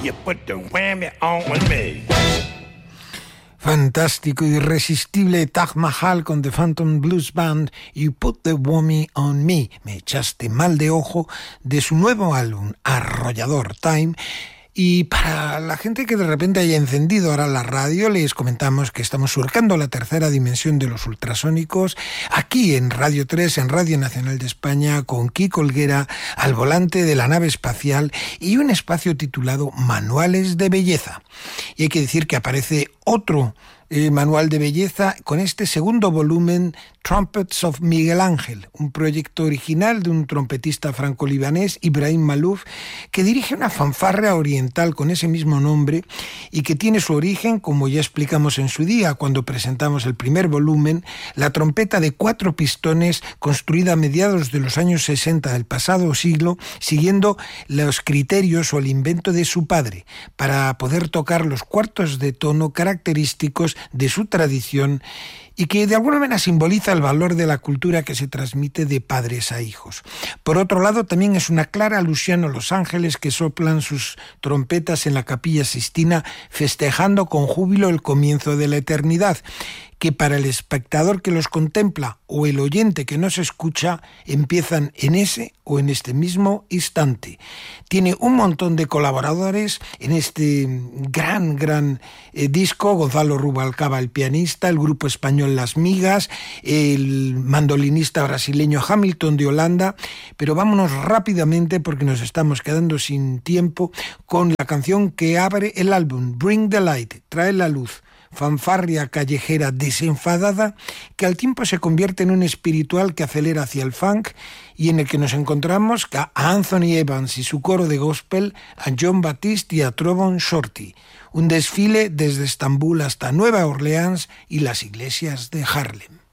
you put the whammy on me. Fantástico, irresistible Taj Mahal con The Phantom Blues Band, You Put the Whammy on Me, me echaste mal de ojo, de su nuevo álbum, arrollador Time. Y para la gente que de repente haya encendido ahora la radio, les comentamos que estamos surcando la tercera dimensión de los ultrasónicos, aquí en Radio 3, en Radio Nacional de España, con Kiko Olguera al volante de la nave espacial y un espacio titulado Manuales de Belleza. Y hay que decir que aparece otro manual de belleza con este segundo volumen, Trumpets of Miguel Ángel, un proyecto original de un trompetista franco-libanés, Ibrahim Malouf, que dirige una fanfarria oriental con ese mismo nombre y que tiene su origen, como ya explicamos en su día cuando presentamos el primer volumen, la trompeta de 4 pistones construida a mediados de los años 60 del pasado siglo, siguiendo los criterios o el invento de su padre, para poder tocar los cuartos de tono característicos de su tradición y que de alguna manera simboliza el valor de la cultura que se transmite de padres a hijos. Por otro lado, también es una clara alusión a los ángeles que soplan sus trompetas en la Capilla Sixtina, festejando con júbilo el comienzo de la eternidad, que para el espectador que los contempla o el oyente que nos escucha empiezan en ese o en este mismo instante. Tiene un montón de colaboradores en este gran disco: Gonzalo Rubalcaba, el pianista, el grupo español Las Migas, el mandolinista brasileño Hamilton de Holanda. Pero vámonos rápidamente porque nos estamos quedando sin tiempo con la canción que abre el álbum, Bring the Light, trae la luz. Fanfarria callejera desenfadada que al tiempo se convierte en un espiritual que acelera hacia el funk y en el que nos encontramos a Anthony Evans y su coro de gospel, a John Batiste y a Trovon Shorty. Un desfile desde Estambul hasta Nueva Orleans y las iglesias de Harlem.